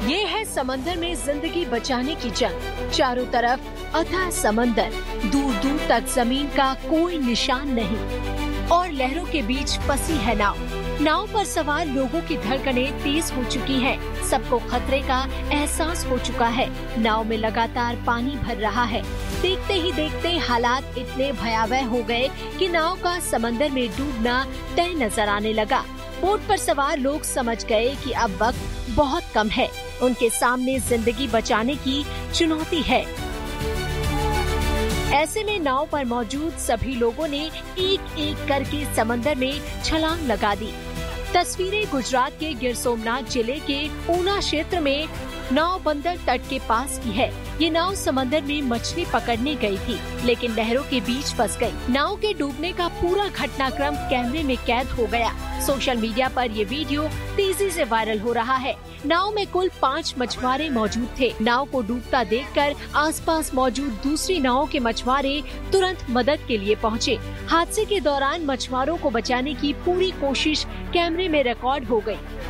ये है समंदर में जिंदगी बचाने की जंग। चारों तरफ अथाह समंदर, दूर दूर तक जमीन का कोई निशान नहीं और लहरों के बीच फंसी है नाव। नाव पर सवार लोगों की धड़कनें तेज हो चुकी हैं। सबको खतरे का एहसास हो चुका है। नाव में लगातार पानी भर रहा है। देखते ही देखते हालात इतने भयावह हो गए कि नाव का समंदर में डूबना तय नजर आने लगा। बोट पर सवार लोग समझ गए कि अब वक्त बहुत कम है। उनके सामने जिंदगी बचाने की चुनौती है। ऐसे में नाव पर मौजूद सभी लोगों ने एक एक करके समंदर में छलांग लगा दी। तस्वीरें गुजरात के गिर सोमनाथ जिले के ऊना क्षेत्र में नाव बंदर तट के पास की है। ये नाव समंदर में मछली पकड़ने गई थी, लेकिन लहरों के बीच फंस गई। नाव के डूबने का पूरा घटनाक्रम कैमरे में कैद हो गया। सोशल मीडिया पर ये वीडियो तेजी से वायरल हो रहा है। नाव में कुल 5 मछुआरे मौजूद थे। नाव को डूबता देखकर आसपास मौजूद दूसरी नाव के मछुआरे तुरंत मदद के लिए पहुंचे। हादसे के दौरान मछुआरों को बचाने की पूरी कोशिश कैमरे में रिकॉर्ड हो गई।